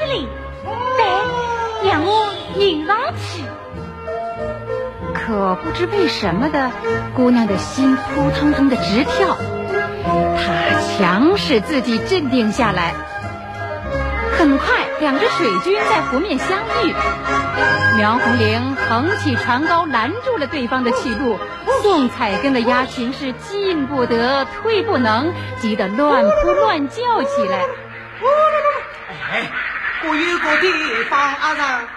里，来，让我引上去。 可不知为什么的，姑娘的心扑腾腾的直跳，她强使自己镇定下来。很快，两只水军在湖面相遇，苗红玲腾起船篙拦住了对方的去路，宋彩根的鸦群是进不得退不能，急得乱扑乱叫起来。 哎，我有个地方啊上